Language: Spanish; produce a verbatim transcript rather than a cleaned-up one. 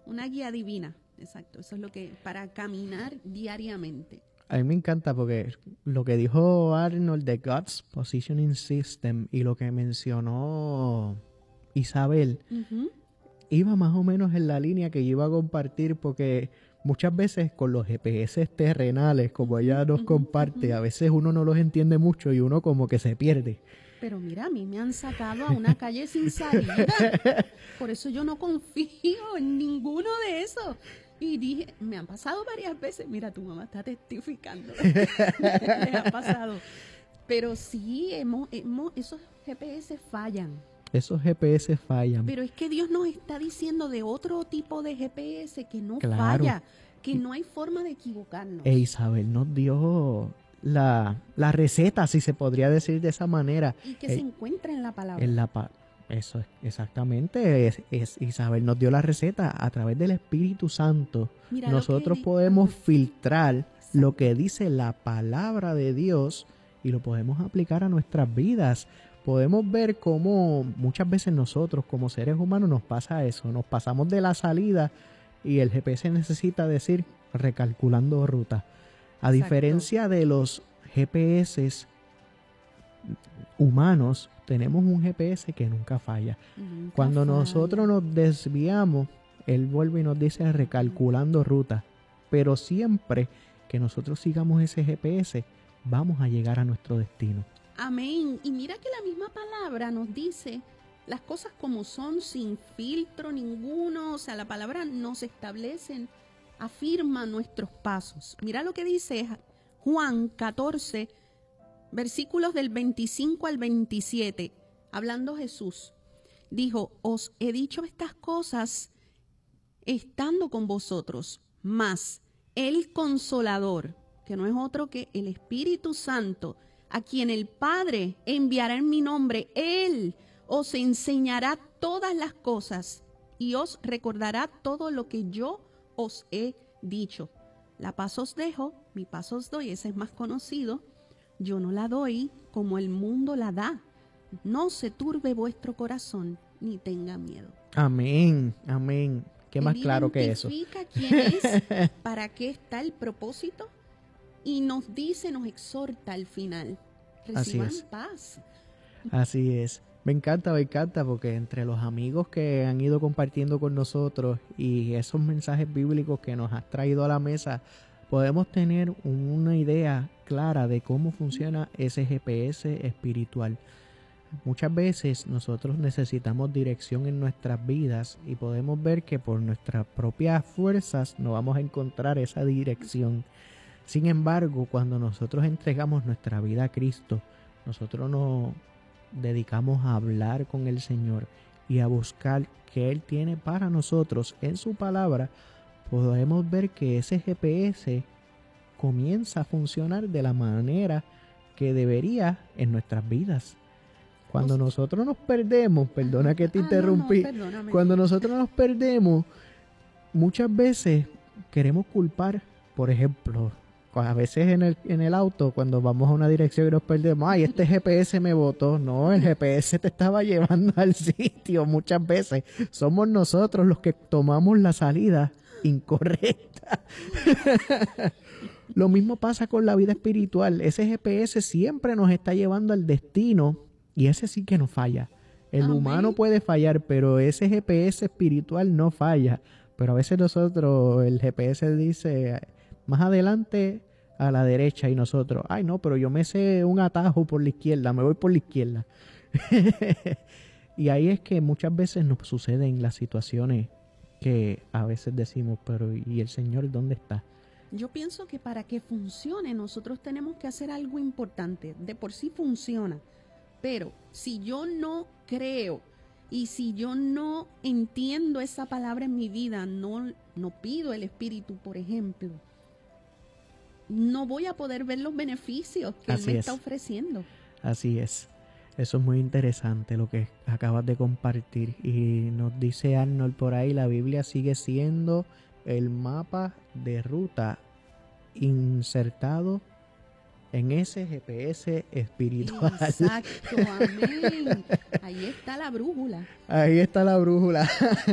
una guía divina, exacto. Eso es lo que, para caminar diariamente. A mí me encanta porque lo que dijo Arnold de God's Positioning System y lo que mencionó Isabel, Uh-huh. iba más o menos en la línea que yo iba a compartir, porque muchas veces con los G P S terrenales, como ella nos Uh-huh, comparte, uh-huh. a veces uno no los entiende mucho y uno como que se pierde. Pero mira, a mí me han sacado a una calle sin salida. Por eso yo no confío en ninguno de esos. Y dije, me han pasado varias veces. Mira, tu mamá está testificando. Me ha pasado. Pero sí, hemos, hemos, esos G P S fallan. Esos G P S fallan. Pero es que Dios nos está diciendo de otro tipo de G P S que no Claro. falla, que no hay forma de equivocarnos. E Isabel nos dio la, la receta, si se podría decir de esa manera. Y que eh, se encuentra en la palabra. En la pa- Eso es, exactamente. Es, es, Isabel nos dio la receta a través del Espíritu Santo. Mira, Nosotros lo que- podemos Ajá. filtrar Exacto. lo que dice la palabra de Dios y lo podemos aplicar a nuestras vidas. Podemos ver cómo muchas veces nosotros como seres humanos nos pasa eso. Nos pasamos de la salida y el G P S necesita decir recalculando ruta. A Exacto. diferencia de los G P S humanos, tenemos un G P S que nunca falla. Nunca Cuando falla. nosotros nos desviamos, él vuelve y nos dice recalculando ruta. Pero siempre que nosotros sigamos ese G P S, vamos a llegar a nuestro destino. Amén. Y mira que la misma palabra nos dice las cosas como son, sin filtro ninguno. O sea, la palabra nos establece, afirma nuestros pasos. Mira lo que dice Juan catorce, versículos del veinticinco al veintisiete. Hablando Jesús, dijo, os he dicho estas cosas estando con vosotros, mas el Consolador, que no es otro que el Espíritu Santo, a quien el Padre enviará en mi nombre, Él os enseñará todas las cosas y os recordará todo lo que yo os he dicho. La paz os dejo, mi paz os doy, ese es más conocido. Yo no la doy como el mundo la da. No se turbe vuestro corazón, ni tenga miedo. Amén, amén. ¿Qué más Él claro que eso? identifica quién es, para qué está el propósito y nos dice, nos exhorta al final. Reciban Así es. paz. Así es. Me encanta, me encanta porque entre los amigos que han ido compartiendo con nosotros y esos mensajes bíblicos que nos has traído a la mesa, podemos tener una idea clara de cómo funciona ese G P S espiritual. Muchas veces nosotros necesitamos dirección en nuestras vidas y podemos ver que por nuestras propias fuerzas no vamos a encontrar esa dirección. Sin embargo, cuando nosotros entregamos nuestra vida a Cristo, nosotros nos dedicamos a hablar con el Señor y a buscar qué Él tiene para nosotros en su palabra, podemos ver que ese G P S comienza a funcionar de la manera que debería en nuestras vidas. Cuando nosotros nos perdemos, perdona que te Ah, no, interrumpí, no, perdóname. cuando nosotros nos perdemos, muchas veces queremos culpar, por ejemplo, a veces en el, en el auto, cuando vamos a una dirección y nos perdemos, ay, este G P S me botó. No, el G P S te estaba llevando al sitio. Muchas veces somos nosotros los que tomamos la salida incorrecta. Lo mismo pasa con la vida espiritual. Ese G P S siempre nos está llevando al destino y ese sí que no falla. El Amén. humano puede fallar, pero ese G P S espiritual no falla. Pero a veces nosotros, el G P S dice más adelante a la derecha y nosotros, ay no, pero yo me sé un atajo por la izquierda, me voy por la izquierda. Y ahí es que muchas veces nos suceden las situaciones que a veces decimos, pero ¿y el Señor dónde está? Yo pienso que para que funcione nosotros tenemos que hacer algo importante. De por sí funciona, pero si yo no creo y si yo no entiendo esa palabra en mi vida, no, no pido el Espíritu, por ejemplo, no voy a poder ver los beneficios que Así Él me es. está ofreciendo. Así es. Eso es muy interesante lo que acabas de compartir. Y nos dice Arnold por ahí, la Biblia sigue siendo el mapa de ruta insertado en ese G P S espiritual. Exacto, amén. Ahí está la brújula. Ahí está la brújula.